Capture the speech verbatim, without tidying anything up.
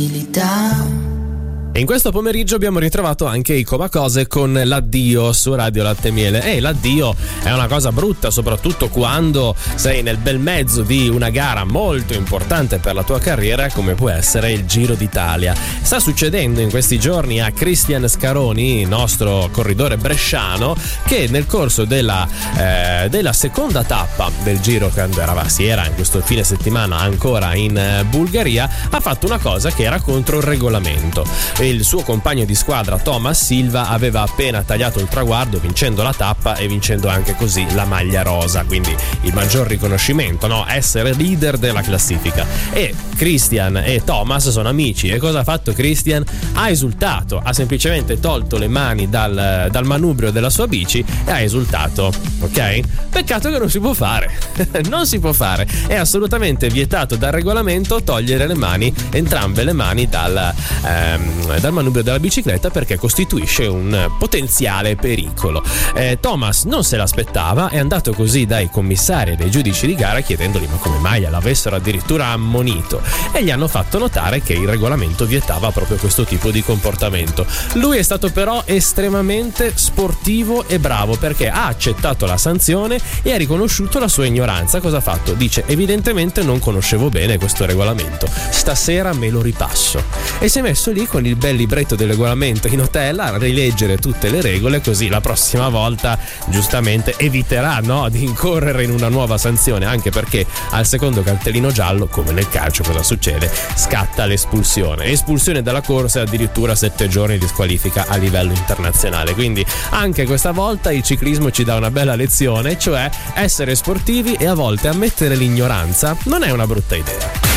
E in questo pomeriggio abbiamo ritrovato anche i Comacose con l'addio su Radio Latte e Miele. E l'addio è una cosa brutta, soprattutto quando sei nel bel mezzo di una gara molto importante per la tua carriera, come può essere il Giro d'Italia. Sta succedendo in questi giorni a Cristian Scaroni, nostro corridore bresciano, che nel corso della, eh, della seconda tappa del Giro, quando era, si era in questo fine settimana ancora in eh, Bulgaria, ha fatto una cosa che era contro il regolamento. Il suo compagno di squadra Thomas Silva aveva appena tagliato il traguardo vincendo la tappa e vincendo anche così la maglia rosa, quindi il maggior riconoscimento, no? Essere leader della classifica. E Christian e Thomas sono amici, e cosa ha fatto Christian? Ha esultato, ha semplicemente tolto le mani dal, dal manubrio della sua bici e ha esultato, ok? Peccato che non si può fare non si può fare, è assolutamente vietato dal regolamento togliere le mani, entrambe le mani dal ehm, dal manubrio della bicicletta, perché costituisce un potenziale pericolo. eh, Thomas non se l'aspettava, è andato così dai commissari e dai giudici di gara chiedendogli ma come mai l'avessero addirittura ammonito, e gli hanno fatto notare che il regolamento vietava proprio questo tipo di comportamento. Lui è stato però estremamente sportivo e bravo, perché ha accettato la sanzione e ha riconosciuto la sua ignoranza. Cosa ha fatto? Dice: evidentemente non conoscevo bene questo regolamento, stasera me lo ripasso, e si è messo lì con il bel libretto del regolamento in hotel a rileggere tutte le regole, così la prossima volta giustamente eviterà, no, di incorrere in una nuova sanzione, anche perché al secondo cartellino giallo, come nel calcio, cosa succede? Scatta l'espulsione espulsione dalla corsa e addirittura sette giorni di squalifica a livello internazionale. Quindi anche questa volta il ciclismo ci dà una bella lezione, cioè essere sportivi e a volte ammettere l'ignoranza non è una brutta idea.